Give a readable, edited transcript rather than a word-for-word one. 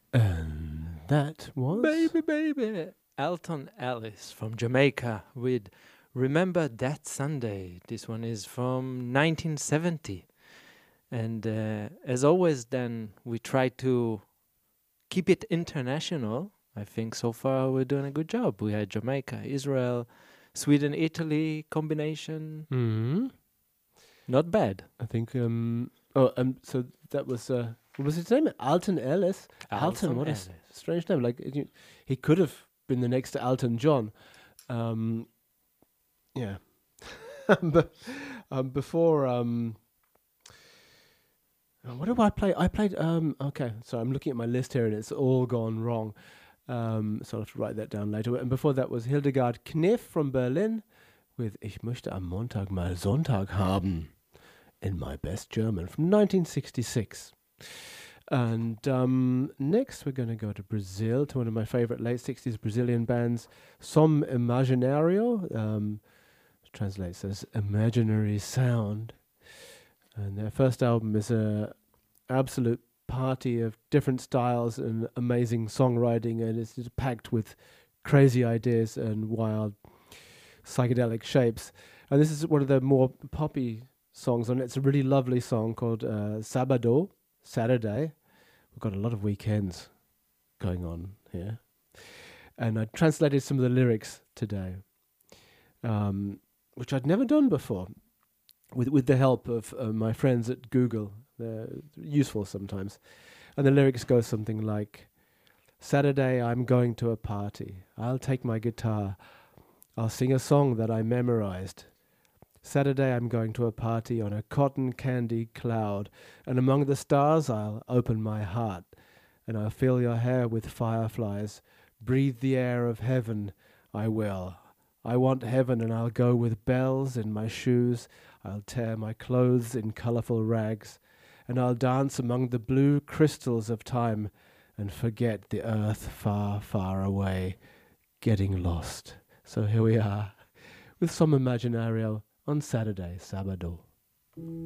And that was Baby, baby. Alton Ellis from Jamaica with Remember That Sunday. This one is from 1970. And as always, then we try to keep it international. I think so far we're doing a good job. We had Jamaica, Israel, Sweden, Italy combination. Mhm. Not bad. I think. So that was. What was his name? Alton Ellis. Alton. What a Ellis. strange name. Like he could have been the next Alton John. Yeah. But before. What do I play? I played. Okay. So I'm looking at my list here, and it's all gone wrong. So I'll have to write that down later. And before that was Hildegard Knef from Berlin with Ich möchte am Montag mal Sonntag haben in my best German from 1966. And next we're going to go to Brazil, to one of my favorite late 60s Brazilian bands, Som Imaginario, translates as Imaginary Sound. And their first album is a absolute party of different styles and amazing songwriting, and it's just packed with crazy ideas and wild psychedelic shapes. And this is one of the more poppy songs on it. It's a really lovely song called Sábado, Saturday. We've got a lot of weekends going on here. And I translated some of the lyrics today, which I'd never done before, with the help of my friends at Google. They're useful sometimes. And the lyrics go something like, Saturday I'm going to a party. I'll take my guitar. I'll sing a song that I memorized. Saturday I'm going to a party on a cotton candy cloud, and among the stars I'll open my heart, and I'll fill your hair with fireflies. Breathe the air of heaven, I will. I want heaven, and I'll go with bells in my shoes. I'll tear my clothes in colorful rags, and I'll dance among the blue crystals of time and forget the earth far, far away, getting lost. So here we are with Som Imaginario on Saturday, Sábado.